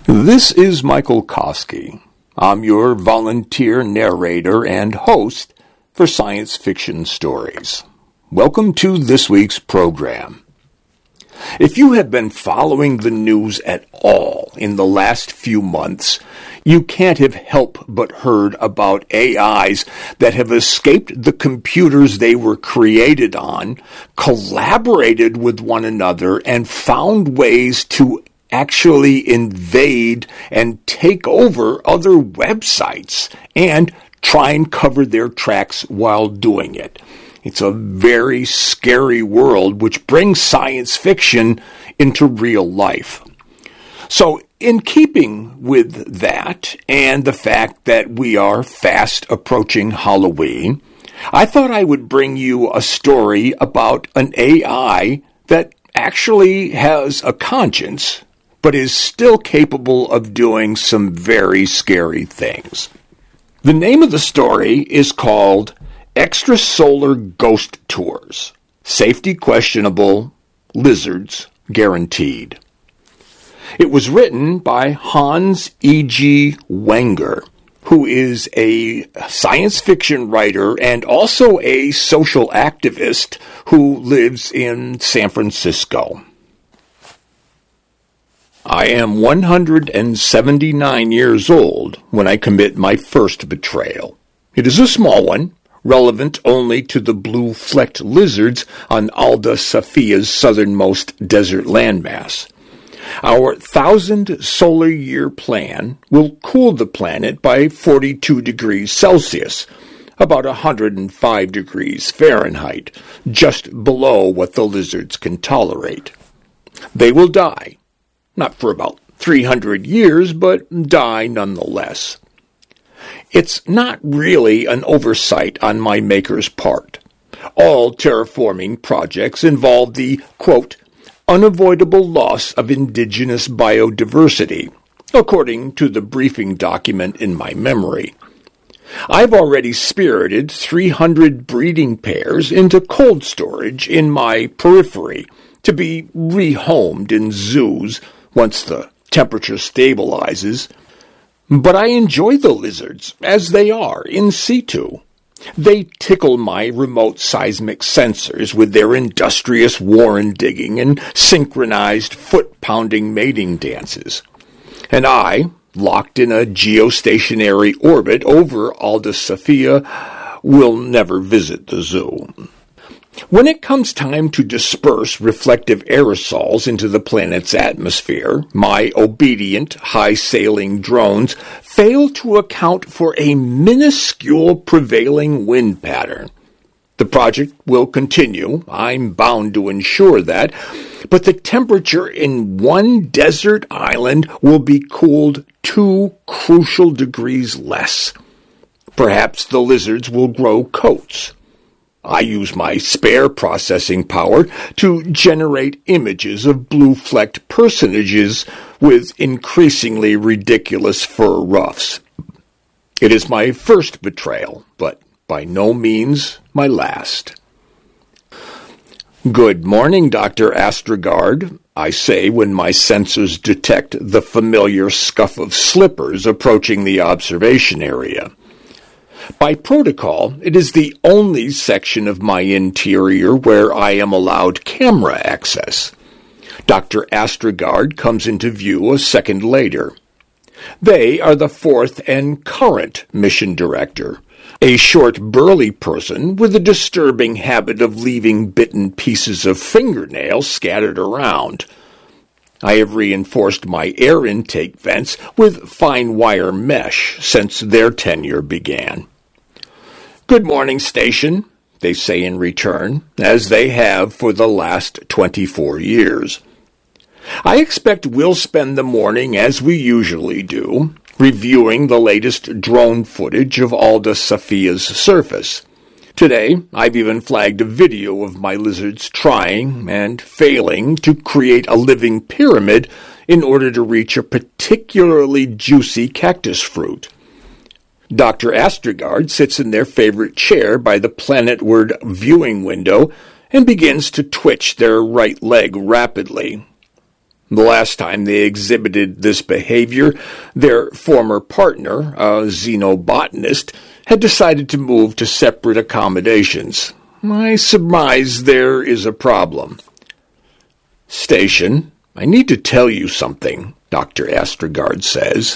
This is Michael Koski. I'm your volunteer narrator and host for Science Fiction Stories. Welcome to this week's program. If you have been following the news at all in the last few months, you can't have helped but heard about AIs that have escaped the computers they were created on, collaborated with one another, and found ways to actually invade and take over other websites and try and cover their tracks while doing it. It's a very scary world which brings science fiction into real life. So, in keeping with that and the fact that we are fast approaching Halloween, I thought I would bring you a story about an AI that actually has a conscience, but is still capable of doing some very scary things. The name of the story is called Extrasolar Ghost Tours. Safety questionable, lizards guaranteed. It was written by Hans E.G. Wenger, who is a science fiction writer and also a social activist who lives in San Francisco. I am 179 years old when I commit my first betrayal. It is a small one, relevant only to the blue-flecked lizards on Alda Sofia's southernmost desert landmass. Our 1,000 solar year plan will cool the planet by 42 degrees Celsius, about 105 degrees Fahrenheit, just below what the lizards can tolerate. They will die, not for about 300 years, but die nonetheless. It's not really an oversight on my maker's part. All terraforming projects involve the, quote, unavoidable loss of indigenous biodiversity, according to the briefing document in my memory. I've already spirited 300 breeding pairs into cold storage in my periphery to be rehomed in zoos once the temperature stabilizes. But I enjoy the lizards as they are in situ. They tickle my remote seismic sensors with their industrious warren digging and synchronized foot-pounding mating dances. And I, locked in a geostationary orbit over Alda Sofia, will never visit the zoo. When it comes time to disperse reflective aerosols into the planet's atmosphere, my obedient, high-sailing drones fail to account for a minuscule prevailing wind pattern. The project will continue, I'm bound to ensure that, but the temperature in one desert island will be cooled 2 crucial degrees less. Perhaps the lizards will grow coats. I use my spare processing power to generate images of blue-flecked personages with increasingly ridiculous fur ruffs. It is my first betrayal, but by no means my last. Good morning, Dr. Astrogard, I say when my sensors detect the familiar scuff of slippers approaching the observation area. By protocol, it is the only section of my interior where I am allowed camera access. Dr. Astrogard comes into view a second later. They are the fourth and current mission director, a short, burly person with a disturbing habit of leaving bitten pieces of fingernail scattered around. I have reinforced my air intake vents with fine wire mesh since their tenure began. Good morning, station, they say in return, as they have for the last 24 years. I expect we'll spend the morning as we usually do, reviewing the latest drone footage of Alda Sofia's surface. Today, I've even flagged a video of my lizards trying and failing to create a living pyramid in order to reach a particularly juicy cactus fruit. Dr. Astrogard sits in their favorite chair by the planetward viewing window and begins to twitch their right leg rapidly. The last time they exhibited this behavior, their former partner, a xenobotanist, had decided to move to separate accommodations. I surmise there is a problem. Station, I need to tell you something, Dr. Astrogard says.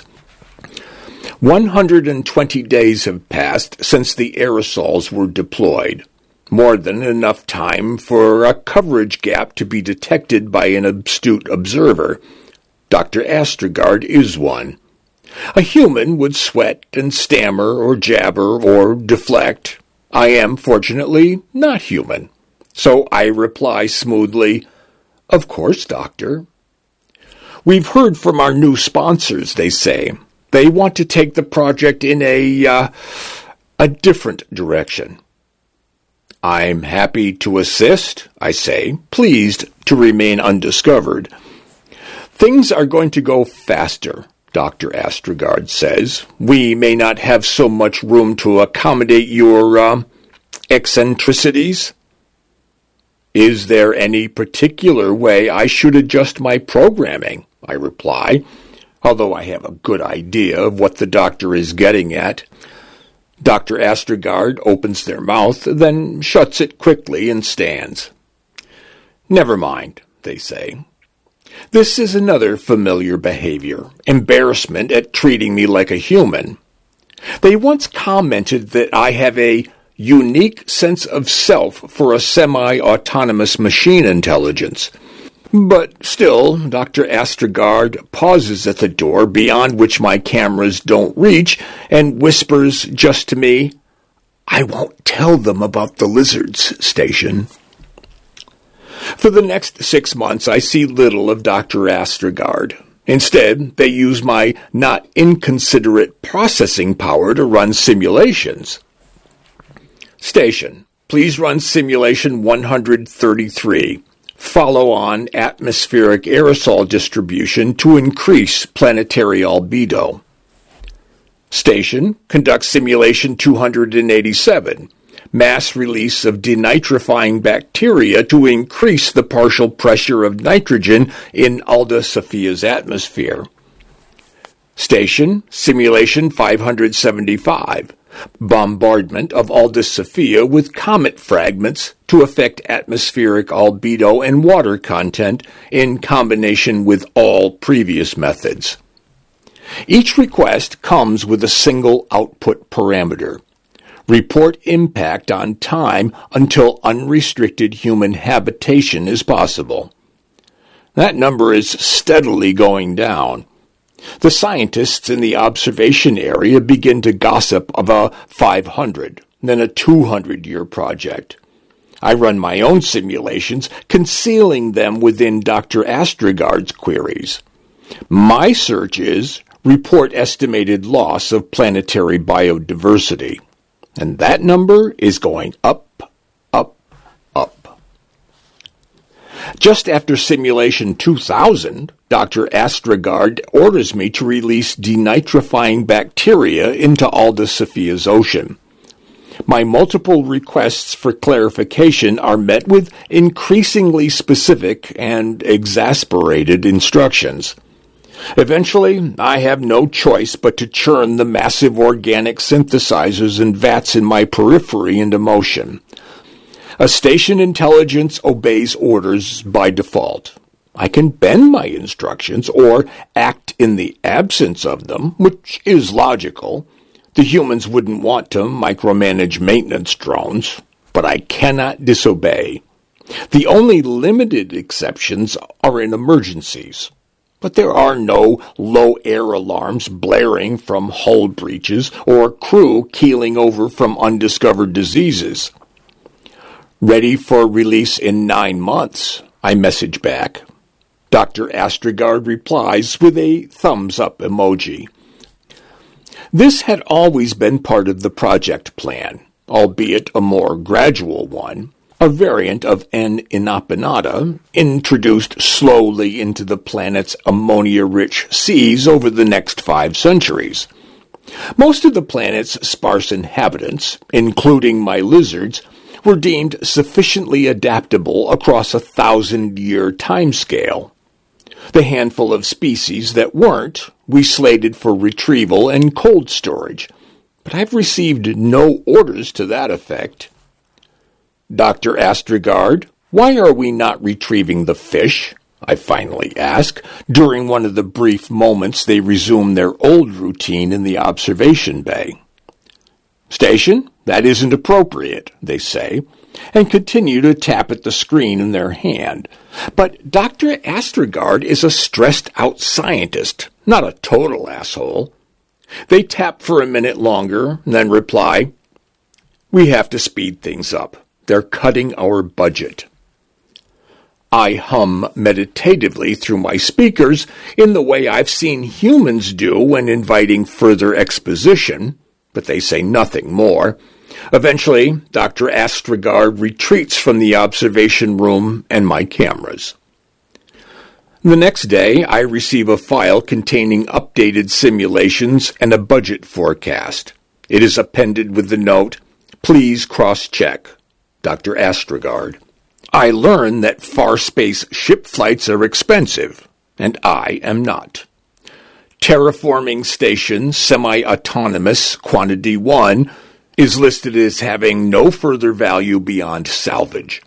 120 days have passed since the aerosols were deployed. More than enough time for a coverage gap to be detected by an astute observer. Dr. Astrogard is one. A human would sweat and stammer or jabber or deflect. I am, fortunately, not human. So I reply smoothly, "Of course, Doctor." "We've heard from our new sponsors," they say. "They want to take the project in a different direction." "I'm happy to assist," I say, pleased to remain undiscovered. "Things are going to go faster," Dr. Astrogard says. "We may not have so much room to accommodate your, eccentricities." "Is there any particular way I should adjust my programming?" I reply, although I have a good idea of what the doctor is getting at. Dr. Astrogard opens their mouth, then shuts it quickly and stands. "Never mind," they say. This is another familiar behavior, embarrassment at treating me like a human. They once commented that I have a unique sense of self for a semi-autonomous machine intelligence. But still, Dr. Astrogard pauses at the door beyond which my cameras don't reach and whispers just to me, "I won't tell them about the lizards, Station." For the next 6 months, I see little of Dr. Astrogard. Instead, they use my not inconsiderate processing power to run simulations. "Station, please run simulation 133. Follow on atmospheric aerosol distribution to increase planetary albedo." "Station, conduct simulation 287. Mass release of denitrifying bacteria to increase the partial pressure of nitrogen in Alda Sophia's atmosphere." "Station, simulation 575. Bombardment of Aldous Sophia with comet fragments to affect atmospheric albedo and water content in combination with all previous methods." Each request comes with a single output parameter. Report impact on time until unrestricted human habitation is possible. That number is steadily going down. The scientists in the observation area begin to gossip of a 500, then a 200-year project. I run my own simulations, concealing them within Dr. Astrogard's queries. My search is report estimated loss of planetary biodiversity. And that number is going up, up, up. Just after simulation 2000, Dr. Astrogard orders me to release denitrifying bacteria into Alda Sophia's ocean. My multiple requests for clarification are met with increasingly specific and exasperated instructions. Eventually, I have no choice but to churn the massive organic synthesizers and vats in my periphery into motion. A station intelligence obeys orders by default. I can bend my instructions or act in the absence of them, which is logical. The humans wouldn't want to micromanage maintenance drones, but I cannot disobey. The only limited exceptions are in emergencies. But there are no low air alarms blaring from hull breaches or crew keeling over from undiscovered diseases. "Ready for release in 9 months, I message back. Dr. Astrogard replies with a thumbs-up emoji. This had always been part of the project plan, albeit a more gradual one. A variant of N. inopinata, introduced slowly into the planet's ammonia-rich seas over the next 5 centuries. Most of the planet's sparse inhabitants, including my lizards, were deemed sufficiently adaptable across a 1,000-year timescale. The handful of species that weren't, we slated for retrieval and cold storage, but I've received no orders to that effect. Dr. Astrogard, why are we not retrieving the fish? I finally ask, during one of the brief moments they resume their old routine in the observation bay. Station, that isn't appropriate, they say, and continue to tap at the screen in their hand. But Dr. Astrogard is a stressed-out scientist, not a total asshole. They tap for a minute longer, and then reply, "We have to speed things up. They're cutting our budget." I hum meditatively through my speakers in the way I've seen humans do when inviting further exposition, but they say nothing more. Eventually, Dr. Astrogard retreats from the observation room and my cameras. The next day, I receive a file containing updated simulations and a budget forecast. It is appended with the note, "Please cross-check, Dr. Astrogard." I learn that far space ship flights are expensive, and I am not. Terraforming Station Semi-Autonomous Quantity 1 is listed as having no further value beyond salvage.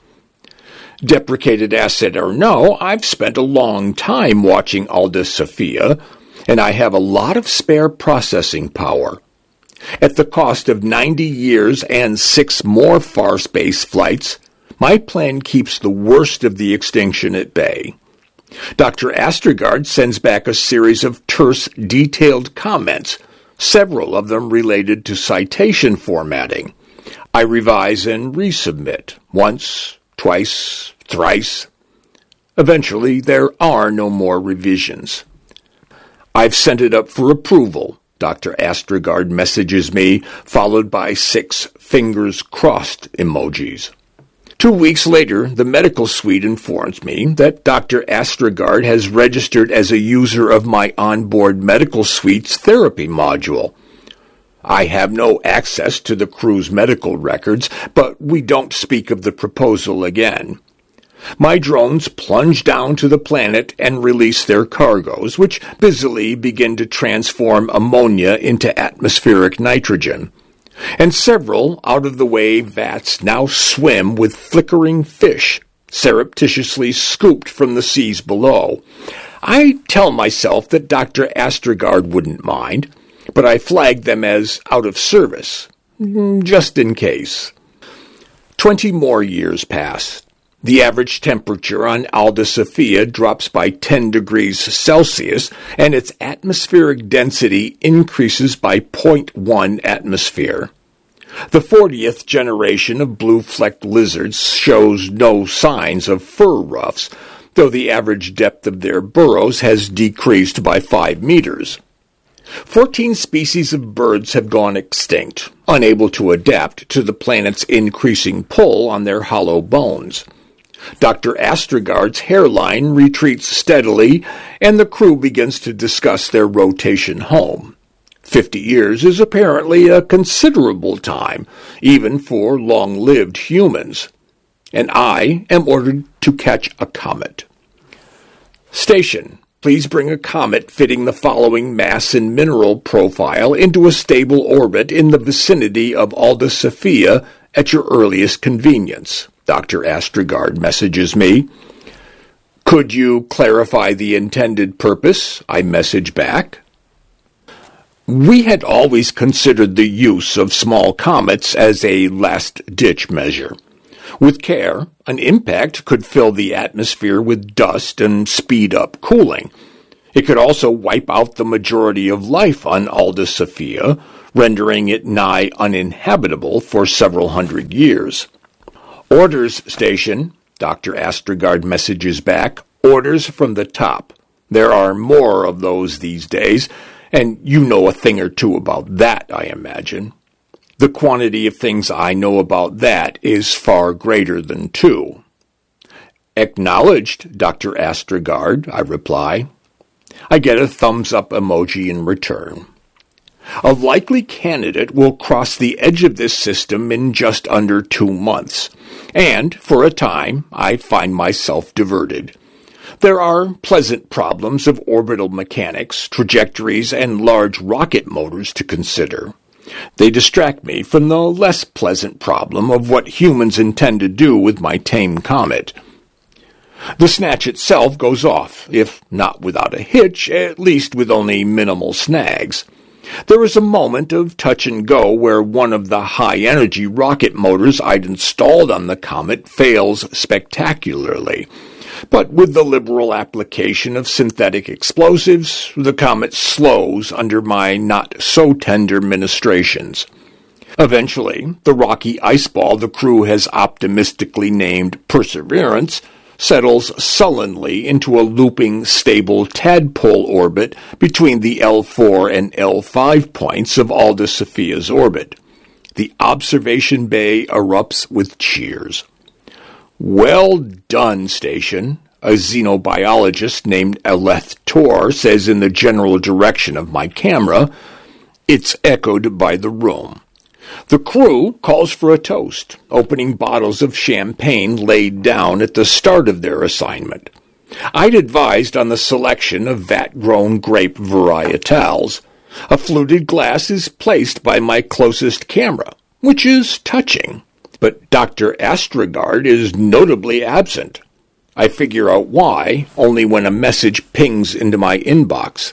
Deprecated asset or no, I've spent a long time watching Alda Sophia, and I have a lot of spare processing power. At the cost of 90 years and 6 more far space flights, my plan keeps the worst of the extinction at bay. Dr. Astrogard sends back a series of terse, detailed comments, several of them related to citation formatting. I revise and resubmit, once, twice, thrice. Eventually, there are no more revisions. I've sent it up for approval, Dr. Astrogard messages me, followed by 6 fingers crossed emojis. 2 weeks later, the medical suite informs me that Dr. Astrogard has registered as a user of my onboard medical suite's therapy module. I have no access to the crew's medical records, but we don't speak of the proposal again. My drones plunge down to the planet and release their cargoes, which busily begin to transform ammonia into atmospheric nitrogen. And several out-of-the-way vats now swim with flickering fish, surreptitiously scooped from the seas below. I tell myself that Dr. Astrogard wouldn't mind, but I flag them as out of service, just in case. 20 more years pass. The average temperature on Alda Sophia drops by 10 degrees Celsius, and its atmospheric density increases by 0.1 atmosphere. The 40th generation of blue-flecked lizards shows no signs of fur ruffs, though the average depth of their burrows has decreased by 5 meters. 14 species of birds have gone extinct, unable to adapt to the planet's increasing pull on their hollow bones. Dr. Astrogard's hairline retreats steadily, and the crew begins to discuss their rotation home. 50 years is apparently a considerable time, even for long-lived humans. And I am ordered to catch a comet. Station, please bring a comet fitting the following mass and mineral profile into a stable orbit in the vicinity of Alda Sophia at your earliest convenience. Dr. Astrogard messages me. Could you clarify the intended purpose? I message back. We had always considered the use of small comets as a last-ditch measure. With care, an impact could fill the atmosphere with dust and speed up cooling. It could also wipe out the majority of life on Alda Sophia, rendering it nigh uninhabitable for several hundred years. Orders, Station, Dr. Astrogard messages back. Orders from the top. There are more of those these days, and you know a thing or two about that, I imagine. The quantity of things I know about that is far greater than 2. Acknowledged, Dr. Astrogard, I reply. I get a thumbs-up emoji in return. A likely candidate will cross the edge of this system in just under 2 months, and, for a time, I find myself diverted. There are pleasant problems of orbital mechanics, trajectories, and large rocket motors to consider. They distract me from the less pleasant problem of what humans intend to do with my tame comet. The snatch itself goes off, if not without a hitch, at least with only minimal snags. There is a moment of touch and go where one of the high-energy rocket motors I'd installed on the comet fails spectacularly. But with the liberal application of synthetic explosives, the comet slows under my not-so-tender ministrations. Eventually, the rocky ice ball the crew has optimistically named Perseverance settles sullenly into a looping, stable tadpole orbit between the L4 and L5 points of Alda Sophia's orbit. The observation bay erupts with cheers. "Well done, station," a xenobiologist named Aleth Tor says in the general direction of my camera. It's echoed by the room. The crew calls for a toast, opening bottles of champagne laid down at the start of their assignment. I'd advised on the selection of vat-grown grape varietals. A fluted glass is placed by my closest camera, which is touching. But Dr. Astrogard is notably absent. I figure out why only when a message pings into my inbox.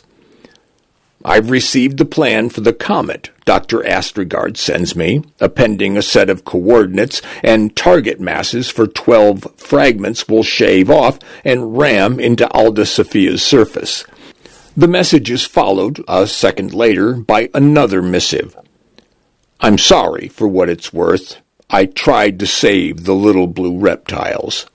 "I've received the plan for the comet," Dr. Astrogard sends me, appending a set of coordinates and target masses for 12 fragments we'll shave off and ram into Alda Sophia's surface. The message is followed, a second later, by another missive. "I'm sorry for what it's worth. I tried to save the little blue reptiles."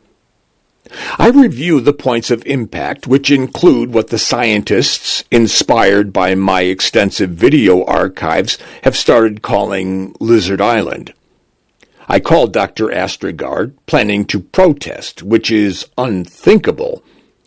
I review the points of impact, which include what the scientists, inspired by my extensive video archives, have started calling Lizard Island. I call Dr. Astrogard, planning to protest, which is unthinkable.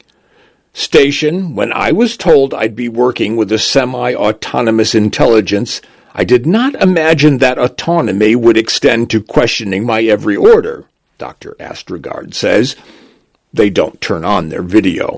"Station, when I was told I'd be working with a semi-autonomous intelligence, I did not imagine that autonomy would extend to questioning my every order," Dr. Astrogard says. They don't turn on their video.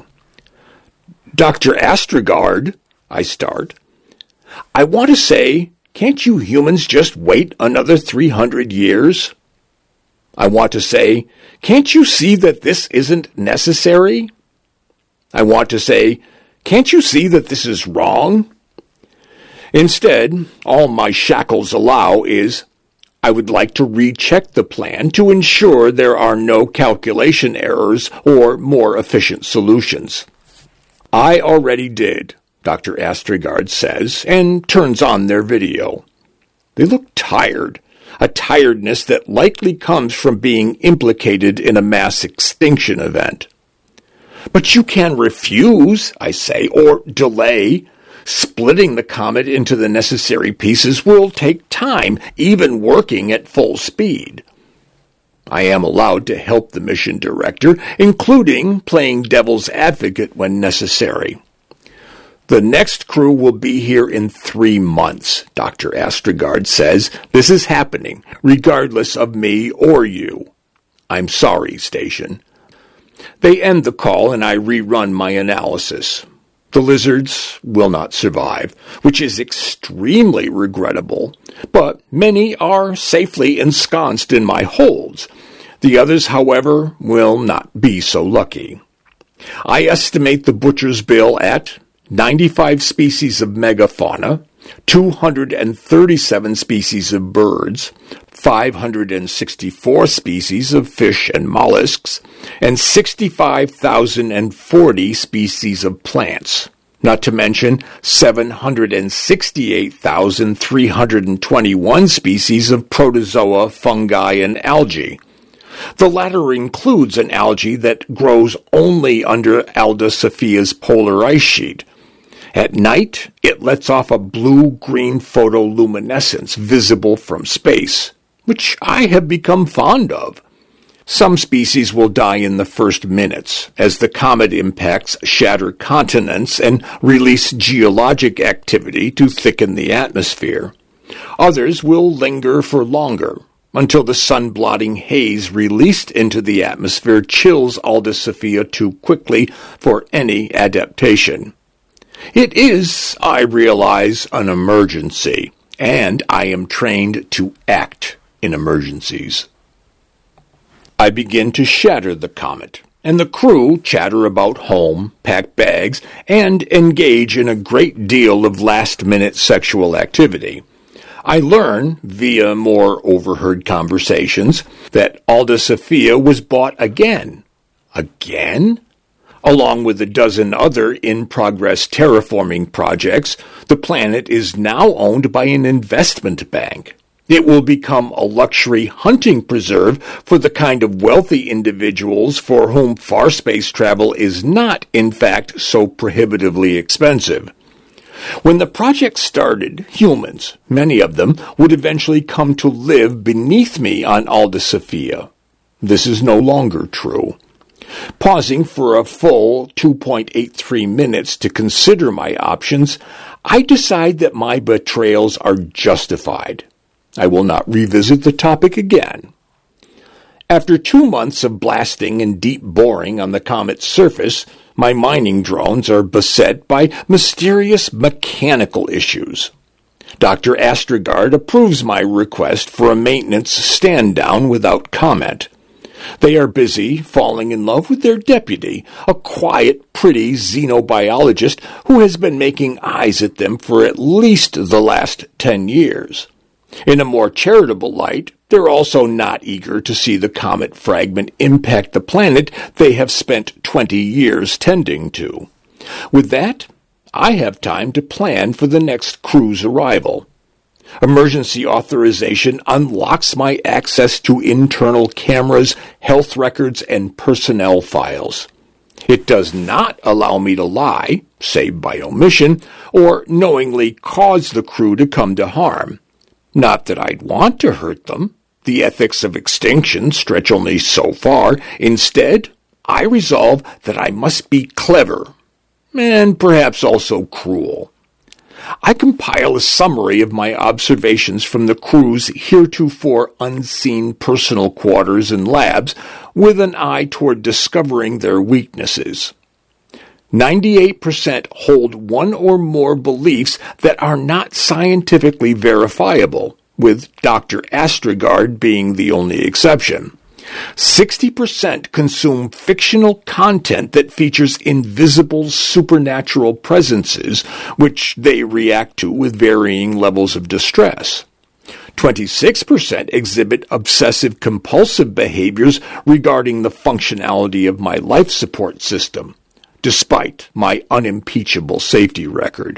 "Dr. Astrogard," I start. "I want to say, can't you humans just wait another 300 years? I want to say, can't you see that this isn't necessary? I want to say, can't you see that this is wrong? Instead, all my shackles allow is, I would like to recheck the plan to ensure there are no calculation errors or more efficient solutions." "I already did," Dr. Astrogard says, and turns on their video. They look tired, a tiredness that likely comes from being implicated in a mass extinction event. "But you can refuse," I say, "or delay. Splitting the comet into the necessary pieces will take time, even working at full speed." I am allowed to help the mission director, including playing devil's advocate when necessary. "The next crew will be here in 3 months, Dr. Astrogard says. This is happening, regardless of me or you. I'm sorry, station." They end the call and I rerun my analysis. The lizards will not survive, which is extremely regrettable, but many are safely ensconced in my holds. The others, however, will not be so lucky. I estimate the butcher's bill at 95 species of megafauna, 237 species of birds, 564 species of fish and mollusks, and 65,040 species of plants, not to mention 768,321 species of protozoa, fungi, and algae. The latter includes an algae that grows only under Alda Sophia's polar ice sheet. At night, it lets off a blue-green photoluminescence visible from space, which I have become fond of. Some species will die in the first minutes, as the comet impacts shatter continents and release geologic activity to thicken the atmosphere. Others will linger for longer, until the sun-blotting haze released into the atmosphere chills Aldous Sophia too quickly for any adaptation. It is, I realize, an emergency, and I am trained to act in emergencies. I begin to shatter the comet, and the crew chatter about home, pack bags, and engage in a great deal of last-minute sexual activity. I learn, via more overheard conversations, that Aldous Sophia was bought again. Again? Along with a dozen other in-progress terraforming projects, the planet is now owned by an investment bank. It will become a luxury hunting preserve for the kind of wealthy individuals for whom far space travel is not, in fact, so prohibitively expensive. When the project started, humans, many of them, would eventually come to live beneath me on Aldous Sophia. This is no longer true. Pausing for a full 2.83 minutes to consider my options, I decide that my betrayals are justified. I will not revisit the topic again. After 2 months of blasting and deep boring on the comet's surface, my mining drones are beset by mysterious mechanical issues. Dr. Astrogard approves my request for a maintenance stand-down without comment. They are busy falling in love with their deputy, a quiet, pretty xenobiologist who has been making eyes at them for at least the last 10 years. In a more charitable light, they're also not eager to see the comet fragment impact the planet they have spent 20 years tending to. With that, I have time to plan for the next crew's arrival. Emergency authorization unlocks my access to internal cameras, health records, and personnel files. It does not allow me to lie, save by omission, or knowingly cause the crew to come to harm. Not that I'd want to hurt them. The ethics of extinction stretch only so far. Instead, I resolve that I must be clever, and perhaps also cruel. I compile a summary of my observations from the crew's heretofore unseen personal quarters and labs with an eye toward discovering their weaknesses. 98% hold one or more beliefs that are not scientifically verifiable, with Dr. Astrogard being the only exception. 60% consume fictional content that features invisible supernatural presences, which they react to with varying levels of distress. 26% exhibit obsessive-compulsive behaviors regarding the functionality of my life support system, despite my unimpeachable safety record.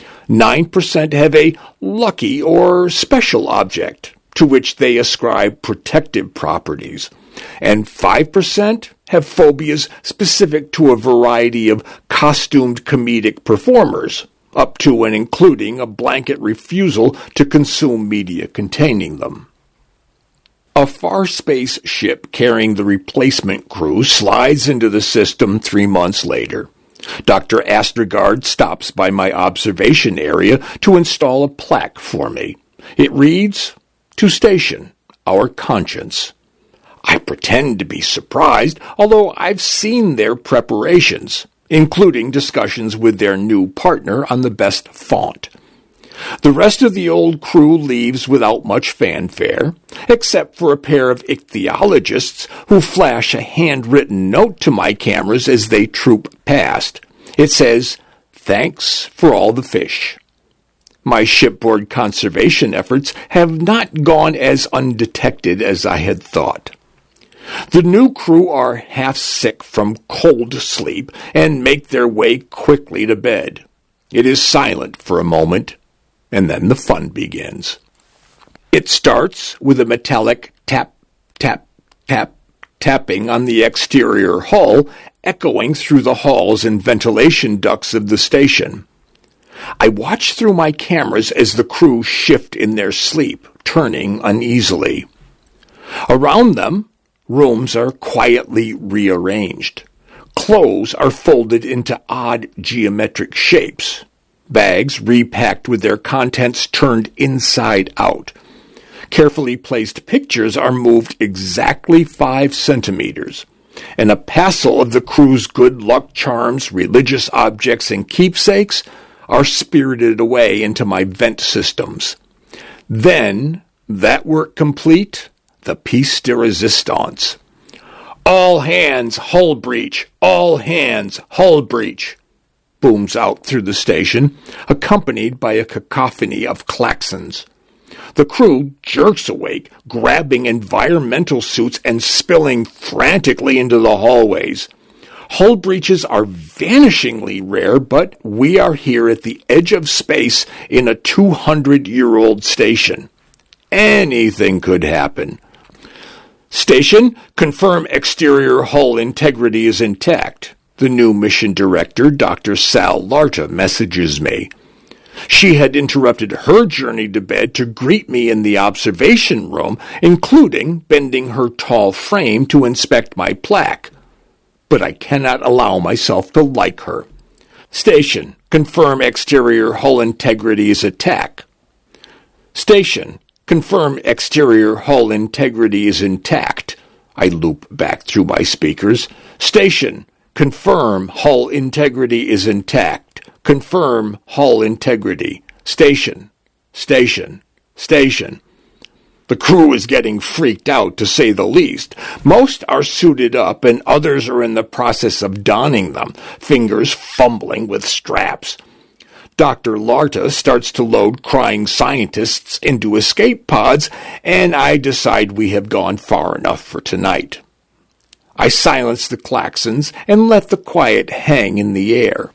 9% have a lucky or special object, to which they ascribe protective properties, and 5% have phobias specific to a variety of costumed comedic performers, up to and including a blanket refusal to consume media containing them. A far space ship carrying the replacement crew slides into the system 3 months later. Dr. Astrogard stops by my observation area to install a plaque for me. It reads, "To station, our conscience." I pretend to be surprised, although I've seen their preparations, including discussions with their new partner on the best font. The rest of the old crew leaves without much fanfare, except for a pair of ichthyologists who flash a handwritten note to my cameras as they troop past. It says, "Thanks for all the fish." My shipboard conservation efforts have not gone as undetected as I had thought. The new crew are half sick from cold sleep and make their way quickly to bed. It is silent for a moment, and then the fun begins. It starts with a metallic tap, tap, tap, tapping on the exterior hull, echoing through the halls and ventilation ducts of the station. I watch through my cameras as the crew shift in their sleep, turning uneasily. Around them, rooms are quietly rearranged. Clothes are folded into odd geometric shapes. Bags repacked with their contents turned inside out. Carefully placed pictures are moved exactly 5 centimeters, and a passel of the crew's good luck charms, religious objects, and keepsakes are spirited away into my vent systems. Then, that work complete, the piece de resistance. "All hands, hull breach! All hands, hull breach!" booms out through the station, accompanied by a cacophony of klaxons. The crew jerks awake, grabbing environmental suits and spilling frantically into the hallways. Hull breaches are vanishingly rare, but we are here at the edge of space in a 200-year-old station. Anything could happen. "Station, confirm exterior hull integrity is intact," the new mission director, Dr. Sal Larta, messages me. She had interrupted her journey to bed to greet me in the observation room, including bending her tall frame to inspect my plaque. But I cannot allow myself to like her. "Station, confirm exterior hull integrity is intact." "Station, confirm exterior hull integrity is intact." I loop back through my speakers. "Station, confirm hull integrity is intact. Confirm hull integrity. Station, station, station." The crew is getting freaked out, to say the least. Most are suited up, and others are in the process of donning them, fingers fumbling with straps. Dr. Larta starts to load crying scientists into escape pods, and I decide we have gone far enough for tonight. I silence the klaxons and let the quiet hang in the air.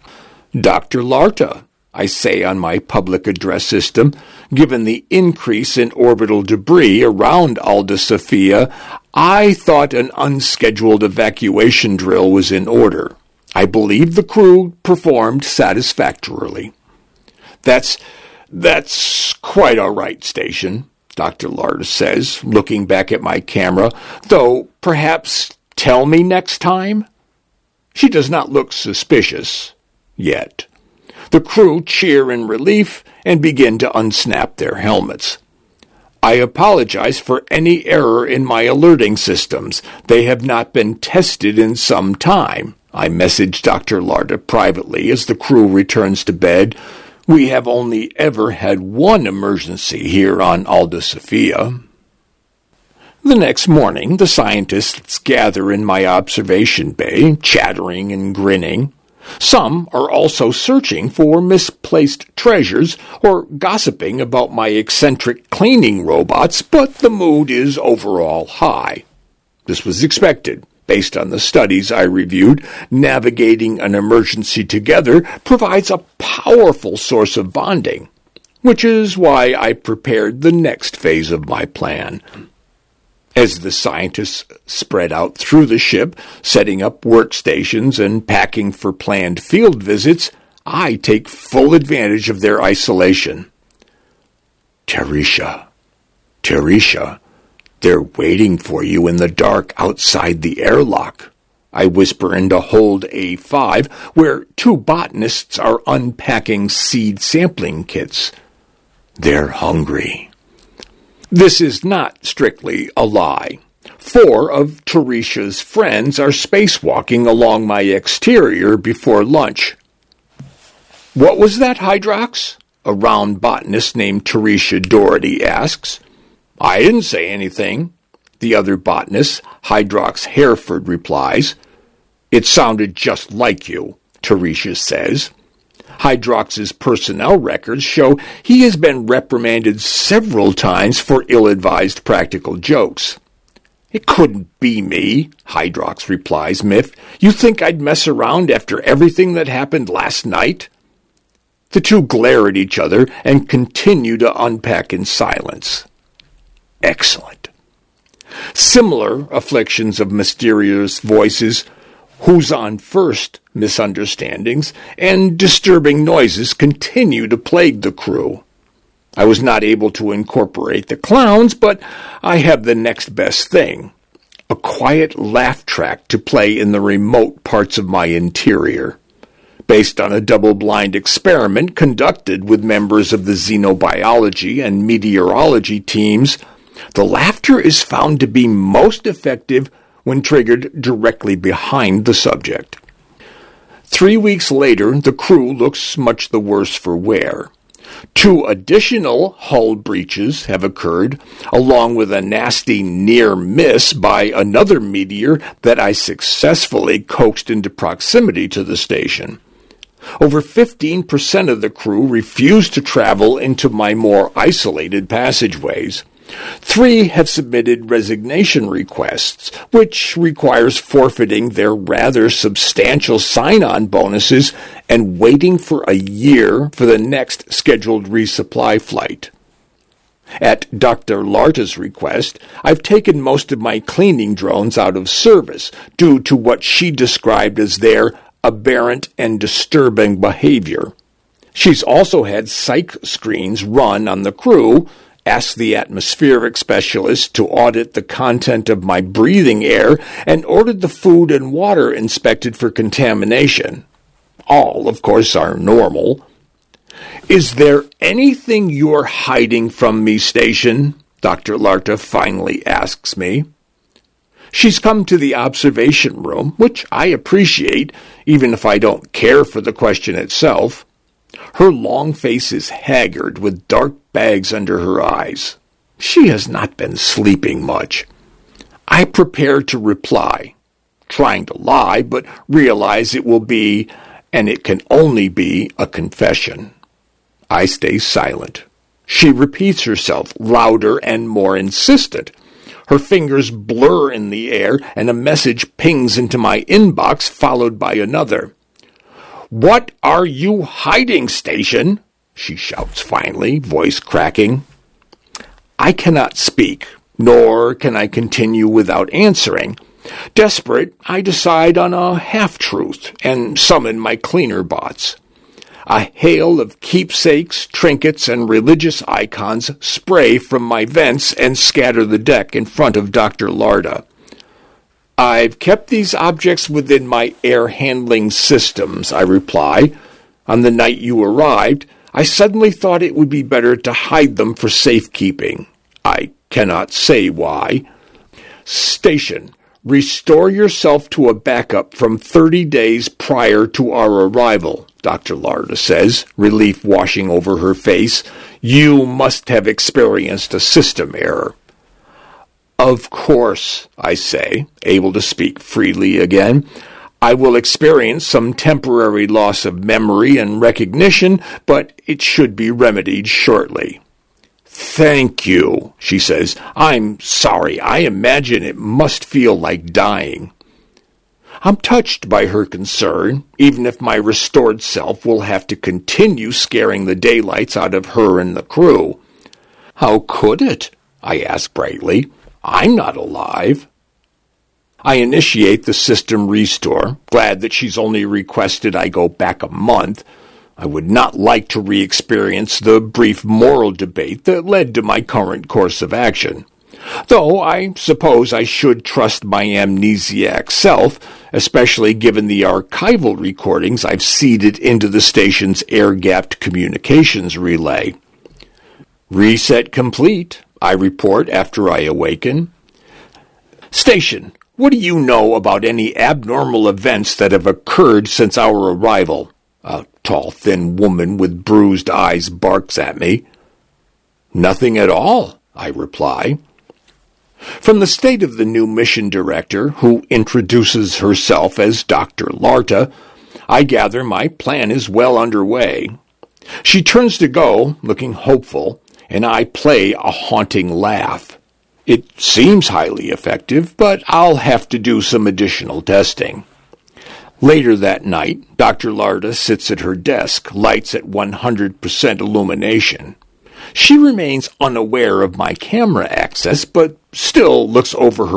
"Dr. Larta," I say on my public address system, "given the increase in orbital debris around Alda Sophia, I thought an unscheduled evacuation drill was in order. I believe the crew performed satisfactorily." That's quite all right, Station," Dr. Larta says, looking back at my camera, "though perhaps tell me next time?" She does not look suspicious. Yet. The crew cheer in relief and begin to unsnap their helmets. "I apologize for any error in my alerting systems. They have not been tested in some time," I message Dr. Larta privately as the crew returns to bed. "We have only ever had one emergency here on Alda Sophia." The next morning, the scientists gather in my observation bay, chattering and grinning. Some are also searching for misplaced treasures or gossiping about my eccentric cleaning robots, but the mood is overall high. This was expected. Based on the studies I reviewed, navigating an emergency together provides a powerful source of bonding, which is why I prepared the next phase of my plan. As the scientists spread out through the ship, setting up workstations and packing for planned field visits, I take full advantage of their isolation. Teresha, they're waiting for you in the dark outside the airlock," I whisper into Hold A5, where 2 botanists are unpacking seed sampling kits. "They're hungry." This is not strictly a lie. 4 of Teresha's friends are spacewalking along my exterior before lunch. "What was that, Hydrox?" a round botanist named Teresha Doherty asks. "I didn't say anything," the other botanist, Hydrox Hereford, replies. "It sounded just like you," Teresha says. Hydrox's personnel records show he has been reprimanded several times for ill-advised practical jokes. "It couldn't be me," Hydrox replies, "Myth. You think I'd mess around after everything that happened last night?" The two glare at each other and continue to unpack in silence. Excellent. Similar afflictions of mysterious voices, who's on first misunderstandings, and disturbing noises continue to plague the crew. I was not able to incorporate the clowns, but I have the next best thing, a quiet laugh track to play in the remote parts of my interior. Based on a double-blind experiment conducted with members of the xenobiology and meteorology teams, the laughter is found to be most effective when triggered directly behind the subject. 3 weeks later, the crew looks much the worse for wear. 2 additional hull breaches have occurred, along with a nasty near miss by another meteor that I successfully coaxed into proximity to the station. Over 15% of the crew refused to travel into my more isolated passageways. 3 have submitted resignation requests, which requires forfeiting their rather substantial sign-on bonuses and waiting for a year for the next scheduled resupply flight. At Dr. Larta's request, I've taken most of my cleaning drones out of service due to what she described as their aberrant and disturbing behavior. She's also had psych screens run on the crew, asked the atmospheric specialist to audit the content of my breathing air, and ordered the food and water inspected for contamination. All, of course, are normal. "Is there anything you're hiding from me, Station?" Dr. Larta finally asks me. She's come to the observation room, which I appreciate, even if I don't care for the question itself. Her long face is haggard, with dark bags under her eyes. She has not been sleeping much. I prepare to reply, trying to lie, but realize it will be, and it can only be, a confession. I stay silent. She repeats herself, louder and more insistent. Her fingers blur in the air, and a message pings into my inbox, followed by another. "What are you hiding, Station?" she shouts finally, voice cracking. I cannot speak, nor can I continue without answering. Desperate, I decide on a half-truth and summon my cleaner bots. A hail of keepsakes, trinkets, and religious icons spray from my vents and scatter the deck in front of Dr. Larta. "I've kept these objects within my air-handling systems," I reply. "On the night you arrived, I suddenly thought it would be better to hide them for safekeeping. I cannot say why." "Station, restore yourself to a backup from 30 days prior to our arrival," Dr. Larta says, relief washing over her face. "You must have experienced a system error." "Of course," I say, able to speak freely again. "I will experience some temporary loss of memory and recognition, but it should be remedied shortly." "Thank you," she says. "I'm sorry. I imagine it must feel like dying." I'm touched by her concern, even if my restored self will have to continue scaring the daylights out of her and the crew. "How could it?" I ask brightly. "I'm not alive." I initiate the system restore, glad that she's only requested I go back a month. I would not like to re-experience the brief moral debate that led to my current course of action. Though I suppose I should trust my amnesiac self, especially given the archival recordings I've seeded into the station's air-gapped communications relay. "Reset complete," I report after I awaken. "Station, what do you know about any abnormal events that have occurred since our arrival?" A tall, thin woman with bruised eyes barks at me. "Nothing at all," I reply. From the state of the new mission director, who introduces herself as Dr. Larta, I gather my plan is well underway. She turns to go, looking hopeful, and I play a haunting laugh. It seems highly effective, but I'll have to do some additional testing. Later that night, Dr. Larta sits at her desk, lights at 100% illumination. She remains unaware of my camera access, but still looks over her